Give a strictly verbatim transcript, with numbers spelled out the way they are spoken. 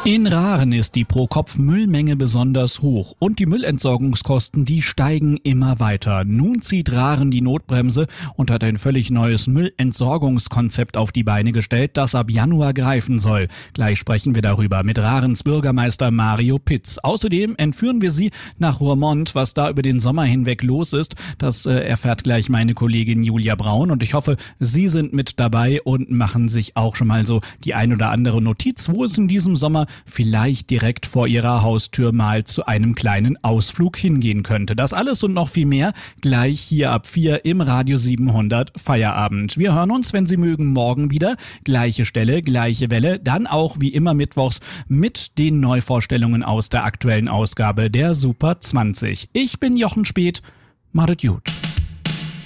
In Rahren ist die Pro-Kopf-Müllmenge besonders hoch und die Müllentsorgungskosten, die steigen immer weiter. Nun zieht Rahren die Notbremse und hat ein völlig neues Müllentsorgungskonzept auf die Beine gestellt, das ab Januar greifen soll. Gleich sprechen wir darüber mit Rarens Bürgermeister Mario Pitz. Außerdem entführen wir Sie nach Roermond. Was da über den Sommer hinweg los ist, das äh, erfährt gleich meine Kollegin Julia Braun. Und ich hoffe, Sie sind mit dabei und machen sich auch schon mal so die ein oder andere Notiz, wo es in diesem Sommer vielleicht direkt vor Ihrer Haustür mal zu einem kleinen Ausflug hingehen könnte. Das alles und noch viel mehr gleich hier ab vier im Radio siebenhundert Feierabend. Wir hören uns, wenn Sie mögen, morgen wieder. Gleiche Stelle, gleiche Welle. Dann auch wie immer mittwochs mit den Neuvorstellungen aus der aktuellen Ausgabe der Super zwanzig. Ich bin Jochen Speth. Macht gut.